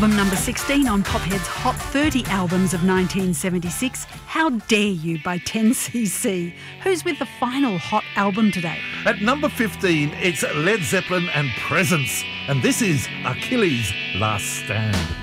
Album number 16 on Pophead's Hot 30 albums of 1976, How Dare You by 10cc. Who's with the final hot album today? At number 15, it's Led Zeppelin and Presence. And this is Achilles' Last Stand.